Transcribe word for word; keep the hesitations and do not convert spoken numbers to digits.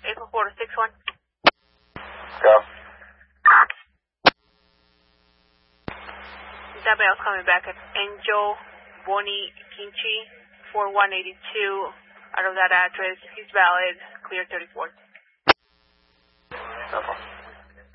eight four four six one. Go. That mail's coming back at Angel Boni Kinchi, four one eight two. Out of that address, he's valid, clear thirty-four. No problem.